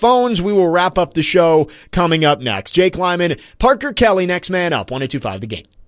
phones. We will wrap up the show coming up next. Jake Lyman, Parker Kelly, next man up, 102.5 The Game.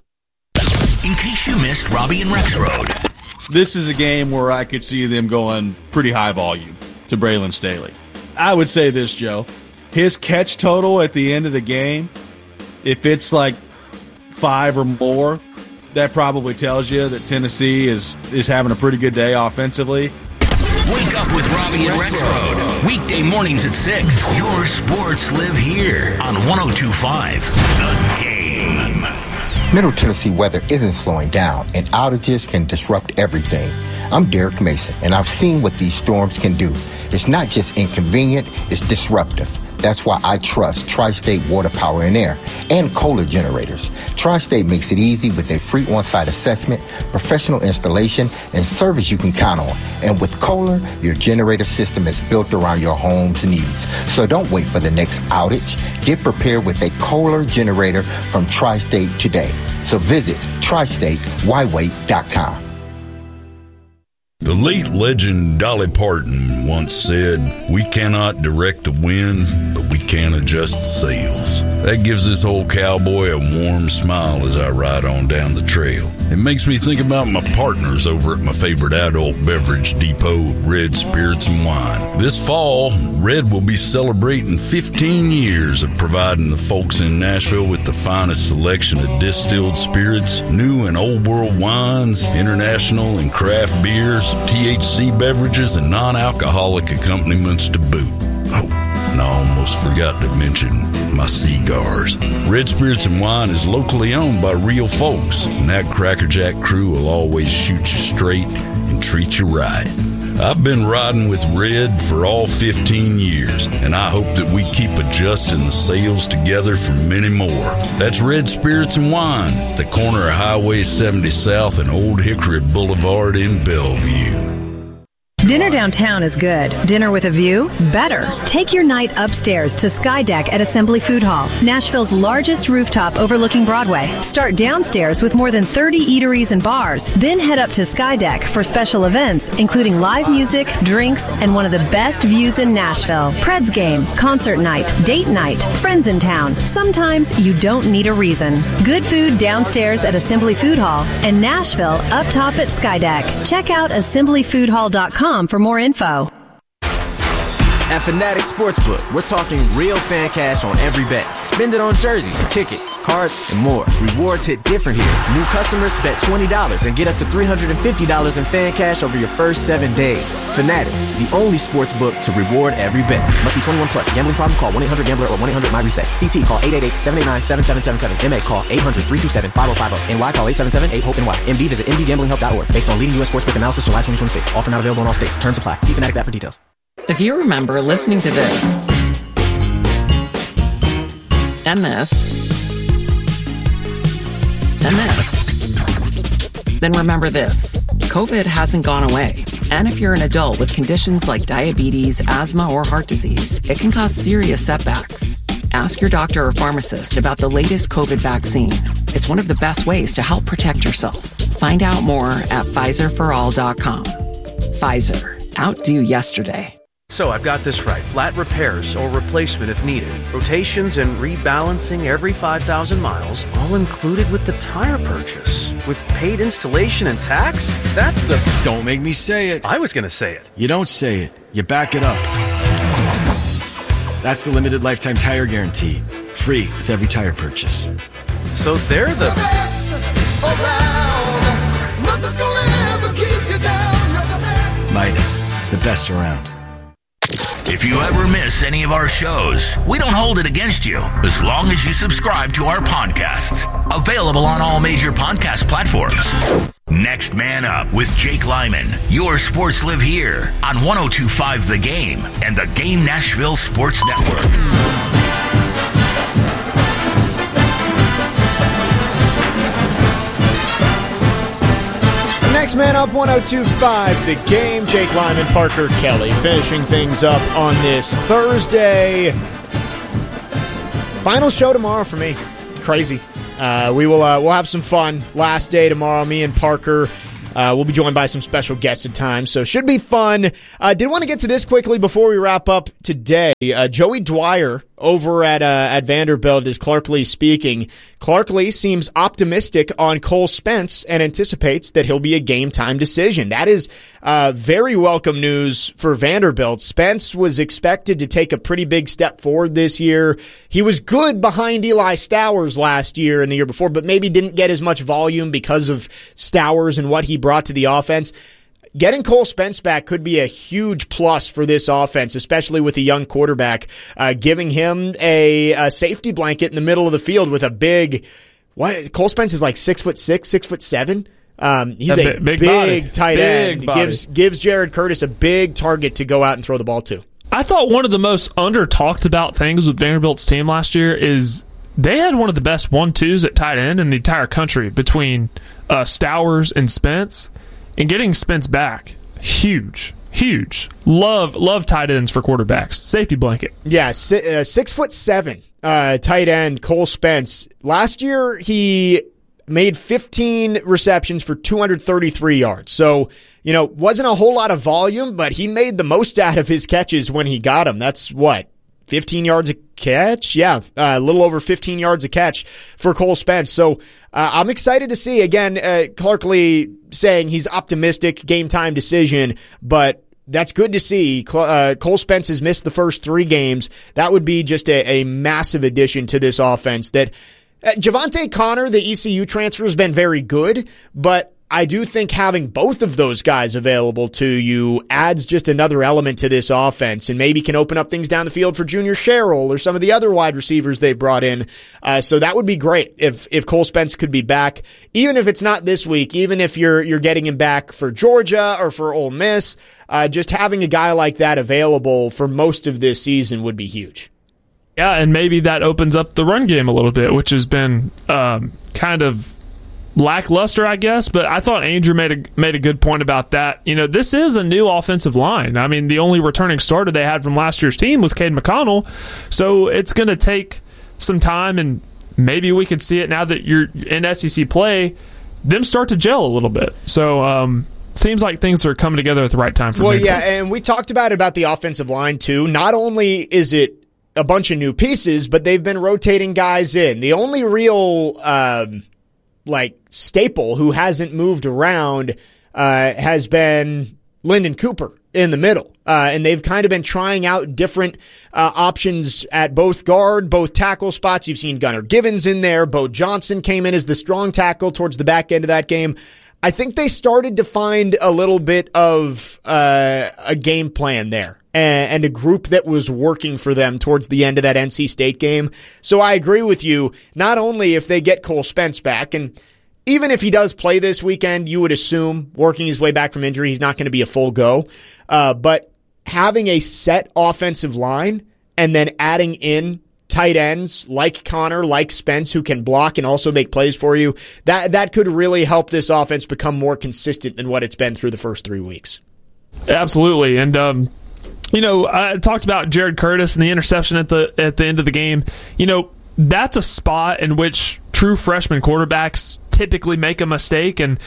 In case you missed Robbie and Rex Road. This is a game where I could see them going pretty high volume to Braylon Staley. I would say this, Joe. His catch total at the end of the game, if it's like 5 or more, that probably tells you that Tennessee is having a pretty good day offensively. Wake up with Robbie and Rex Road. Weekday mornings at 6. Your sports live here on 102.5 The Game. Middle Tennessee weather isn't slowing down, and outages can disrupt everything. I'm Derek Mason, and I've seen what these storms can do. It's not just inconvenient, it's disruptive. That's why I trust Tri-State Water, Power, and Air and Kohler generators. Tri-State makes it easy with a free on-site assessment, professional installation, and service you can count on. And with Kohler, your generator system is built around your home's needs. So don't wait for the next outage. Get prepared with a Kohler generator from Tri-State today. So visit tristatewhywait.com. The late legend Dolly Parton once said, "We cannot direct the wind, but we can adjust the sails." That gives this old cowboy a warm smile as I ride on down the trail. It makes me think about my partners over at my favorite adult beverage depot, Red Spirits and Wine. This fall, Red will be celebrating 15 years of providing the folks in Nashville with the finest selection of distilled spirits, new and old world wines, international and craft beers, THC beverages, and non-alcoholic accompaniments to boot. Oh, and I almost forgot to mention my cigars. Red Spirits and Wine is locally owned by real folks, and that Crackerjack crew will always shoot you straight and treat you right. I've been riding with Red for all 15 years, and I hope that we keep adjusting the sails together for many more. That's Red Spirits and Wine, at the corner of Highway 70 South and Old Hickory Boulevard in Bellevue. Dinner downtown is good. Dinner with a view? Better. Take your night upstairs to Sky Deck at Assembly Food Hall, Nashville's largest rooftop overlooking Broadway. Start downstairs with more than 30 eateries and bars. Then head up to Sky Deck for special events, including live music, drinks, and one of the best views in Nashville. Preds game, concert night, date night, friends in town. Sometimes you don't need a reason. Good food downstairs at Assembly Food Hall and Nashville up top at Sky Deck. Check out assemblyfoodhall.com for more info. At Fanatics Sportsbook, we're talking real fan cash on every bet. Spend it on jerseys, tickets, cards, and more. Rewards hit different here. New customers bet $20 and get up to $350 in fan cash over your first 7 days. Fanatics, the only sportsbook to reward every bet. Must be 21 plus. Gambling problem? Call 1-800-GAMBLER or 1-800-MyReset. CT call 888-789-7777. MA call 800-327-5050. NY call 877-8-HOPE-NY. MD visit mdgamblinghelp.org. Based on leading U.S. sportsbook analysis July 2026. Offer not available in all states. Terms apply. See Fanatics app for details. If you remember listening to this, and this, and this, then remember this. COVID hasn't gone away. And if you're an adult with conditions like diabetes, asthma, or heart disease, it can cause serious setbacks. Ask your doctor or pharmacist about the latest COVID vaccine. It's one of the best ways to help protect yourself. Find out more at Pfizerforall.com. Pfizer. Outdo yesterday. So I've got this right. Flat repairs or replacement if needed. Rotations and rebalancing every 5,000 miles, all included with the tire purchase. With paid installation and tax? That's the... Don't make me say it. I was going to say it. You don't say it. You back it up. That's the limited lifetime tire guarantee. Free with every tire purchase. So they're the... best around. Nothing's gonna ever keep you down. You're the best. Midas, the best around. If you ever miss any of our shows, we don't hold it against you as long as you subscribe to our podcasts. Available on all major podcast platforms. Next Man Up with Jake Lyman. Your sports live here on 102.5 The Game and the Game Nashville Sports Network. Next man up, 102.5 The Game. Jake Lyman, Parker Kelly, finishing things up on this Thursday. Final show tomorrow for me. Crazy. We'll have some fun. Last day tomorrow. Me and Parker We'll be joined by some special guests at times, so should be fun. Did want to get to this quickly before we wrap up today. Joey Dwyer over at Vanderbilt is Clark Lee speaking. Clark Lee seems optimistic on Cole Spence and anticipates that he'll be a game-time decision. That is very welcome news for Vanderbilt. Spence was expected to take a pretty big step forward this year. He was good behind Eli Stowers last year and the year before, but maybe didn't get as much volume because of Stowers and what he brought to the offense. Getting Cole Spence back could be a huge plus for this offense, especially with a young quarterback, giving him a safety blanket in the middle of the field with a big, Cole Spence is like 6'6", 6'7". He's a big tight end. Gives Jared Curtis a big target to go out and throw the ball to. I thought one of the most under-talked about things with Vanderbilt's team last year is they had one of the best 1-2s at tight end in the entire country between Stowers and Spence. And getting Spence back, huge. Love tight ends for quarterbacks. Safety blanket. Yeah, 6'7", tight end Cole Spence. Last year, he made 15 receptions for 233 yards. So, wasn't a whole lot of volume, but he made the most out of his catches when he got them. That's 15 yards a catch? Yeah, a little over 15 yards a catch for Cole Spence. So I'm excited to see, again, Clark Lee saying he's optimistic, game-time decision, but that's good to see. Cole Spence has missed the first 3 games. That would be just a massive addition to this offense. That Javante Connor, the ECU transfer, has been very good, but I do think having both of those guys available to you adds just another element to this offense and maybe can open up things down the field for Junior Sherrill or some of the other wide receivers they brought in. So that would be great if Cole Spence could be back, even if it's not this week, even if you're getting him back for Georgia or for Ole Miss. Just having a guy like that available for most of this season would be huge. Yeah, and maybe that opens up the run game a little bit, which has been kind of lackluster, I guess, but I thought Andrew made a good point about that. This is a new offensive line. I mean, the only returning starter they had from last year's team was Cade McConnell, so it's going to take some time, and maybe we could see it now that you're in SEC play, them start to gel a little bit. So, seems like things are coming together at the right time for me. Well, yeah, and we talked about the offensive line, too. Not only is it a bunch of new pieces, but they've been rotating guys in. The only real staple who hasn't moved around has been Lyndon Cooper in the middle. And they've kind of been trying out different options at both guard, both tackle spots. You've seen Gunnar Givens in there. Bo Johnson came in as the strong tackle towards the back end of that game. I think they started to find a little bit of a game plan there and a group that was working for them towards the end of that NC State game. So I agree with you. Not only if they get Cole Spence back, and even if he does play this weekend, you would assume, working his way back from injury, he's not going to be a full go. But having a set offensive line and then adding in tight ends like Connor, like Spence, who can block and also make plays for you, that could really help this offense become more consistent than what it's been through the first 3 weeks. Absolutely. And, I talked about Jared Curtis and the interception at the end of the game. That's a spot in which true freshman quarterbacks typically make a mistake, and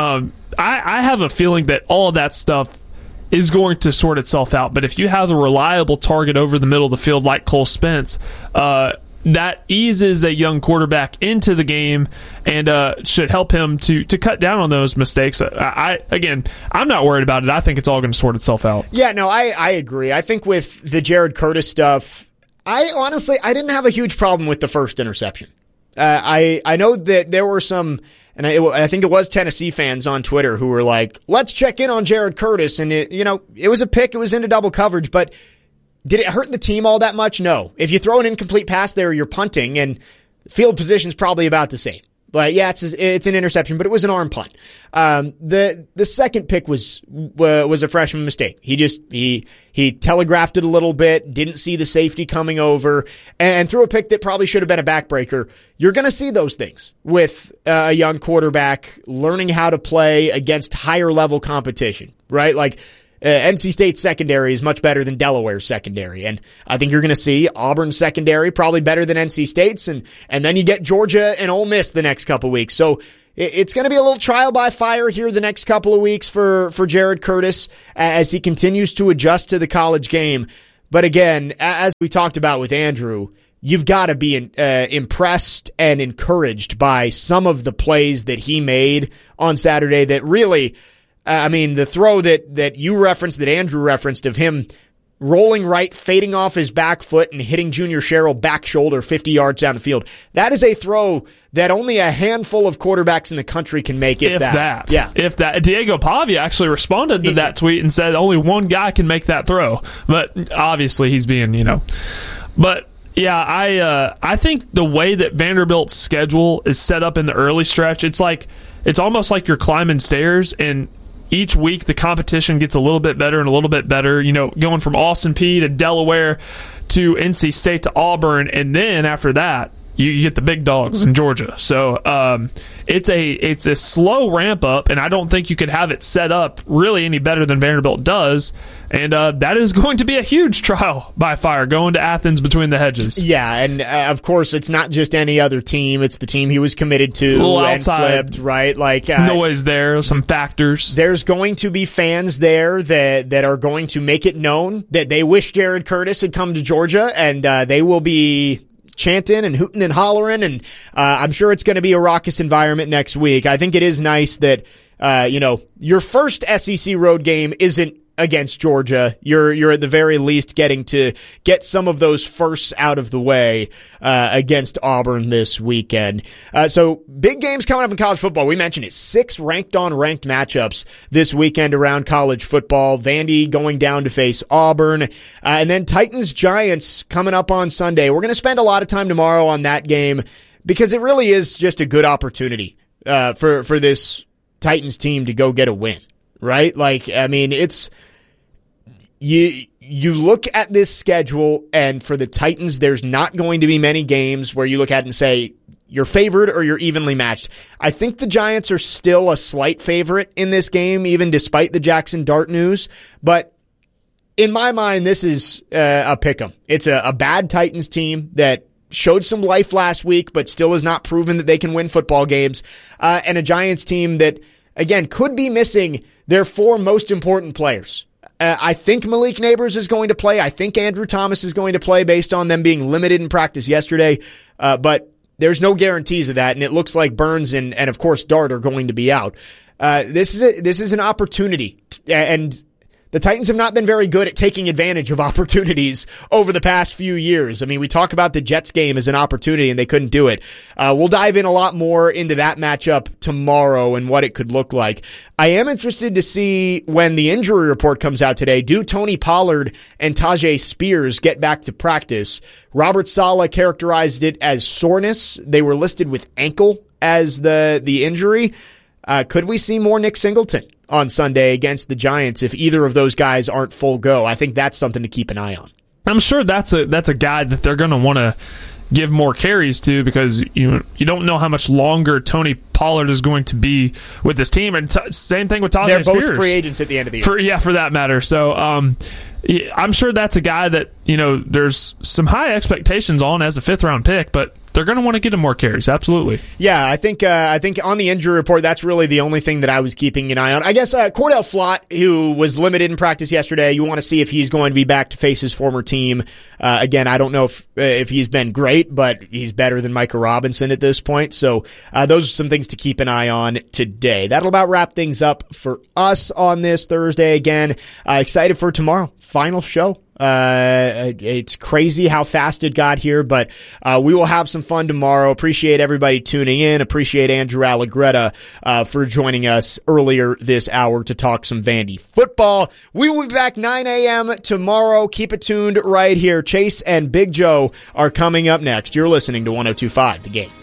I have a feeling that all of that stuff is going to sort itself out. But if you have a reliable target over the middle of the field like Cole Spence, that eases a young quarterback into the game and should help him to cut down on those mistakes. I'm not worried about it. I think it's all going to sort itself out. Yeah, no, I agree. I think with the Jared Curtis stuff, I didn't have a huge problem with the first interception. I know that there were some, and I think it was Tennessee fans on Twitter who were like, let's check in on Jared Curtis. And it was a pick. It was into double coverage, but did it hurt the team all that much? No. If you throw an incomplete pass there, you're punting, and field position's probably about the same. But yeah, it's an interception, but it was an arm punt. The second pick was a freshman mistake. He telegraphed it a little bit, didn't see the safety coming over, and threw a pick that probably should have been a backbreaker. You're going to see those things with a young quarterback learning how to play against higher level competition, right? Like, NC State's secondary is much better than Delaware's secondary. And I think you're going to see Auburn's secondary probably better than NC State's. And then you get Georgia and Ole Miss the next couple weeks. So it's going to be a little trial by fire here the next couple of weeks for Jared Curtis as he continues to adjust to the college game. But again, as we talked about with Andrew, you've got to be impressed and encouraged by some of the plays that he made on Saturday that really, the throw that you referenced, that Andrew referenced, of him rolling right, fading off his back foot, and hitting Junior Sherrill back shoulder 50 yards down the field. That is a throw that only a handful of quarterbacks in the country can make, if that. Yeah. If that. Diego Pavia actually responded to that tweet and said only one guy can make that throw. But obviously he's being, But yeah, I think the way that Vanderbilt's schedule is set up in the early stretch, it's almost like you're climbing stairs, and each week the competition gets a little bit better and a little bit better, going from Austin Peay to Delaware to NC State to Auburn, and then after that, you get the big dogs in Georgia. So it's a slow ramp up, and I don't think you could have it set up really any better than Vanderbilt does. And that is going to be a huge trial by fire, going to Athens between the hedges. Yeah, and of course, it's not just any other team. It's the team he was committed to and flipped, right? Noise there, some factors. There's going to be fans there that are going to make it known that they wish Jared Curtis had come to Georgia, and they will be chanting and hooting and hollering, and I'm sure it's going to be a raucous environment next week. I think it is nice that your first SEC road game isn't against Georgia. You're at the very least getting to get some of those firsts out of the way against Auburn this weekend. So big games coming up in college football. We mentioned it. 6 ranked-on-ranked matchups this weekend around college football. Vandy going down to face Auburn. And then Titans-Giants coming up on Sunday. We're going to spend a lot of time tomorrow on that game because it really is just a good opportunity for this Titans team to go get a win. Right? It's you look at this schedule, and for the Titans, there's not going to be many games where you look at it and say you're favored or you're evenly matched. I think the Giants are still a slight favorite in this game, even despite the Jackson Dart news. But in my mind, this is a pick'em. It's a bad Titans team that showed some life last week, but still has not proven that they can win football games, and a Giants team that, again, could be missing their 4 most important players. I think Malik Neighbors is going to play. I think Andrew Thomas is going to play based on them being limited in practice yesterday. But there's no guarantees of that, and it looks like Burns and of course, Dart are going to be out. This is an opportunity, and the Titans have not been very good at taking advantage of opportunities over the past few years. We talk about the Jets game as an opportunity, and they couldn't do it. We'll dive in a lot more into that matchup tomorrow and what it could look like. I am interested to see when the injury report comes out today, do Tony Pollard and Tajay Spears get back to practice? Robert Saleh characterized it as soreness. They were listed with ankle as the injury. Could we see more Nick Singleton on Sunday against the Giants if either of those guys aren't full go? I think that's something to keep an eye on. I'm sure that's a guy that they're going to want to give more carries to, because you don't know how much longer Tony Pollard is going to be with this team. And same thing with Tajay Spears. They're both free agents at the end of the year. For that matter. So I'm sure that's a guy that there's some high expectations on as a 5th-round pick, but they're going to want to get him more carries. Absolutely. Yeah, I think on the injury report, that's really the only thing that I was keeping an eye on. I guess Cordell Flott, who was limited in practice yesterday, you want to see if he's going to be back to face his former team. Again, I don't know if he's been great, but he's better than Micah Robinson at this point. So those are some things to keep an eye on today. That'll about wrap things up for us on this Thursday. Again, excited for tomorrow. Final show. It's crazy how fast it got here, but we will have some fun tomorrow. Appreciate everybody tuning in. Appreciate Andrew Allegretta for joining us earlier this hour to talk some Vandy football. We will be back 9 a.m. tomorrow. Keep it tuned right here. Chase and Big Joe are coming up next. You're listening to 102.5 The Game.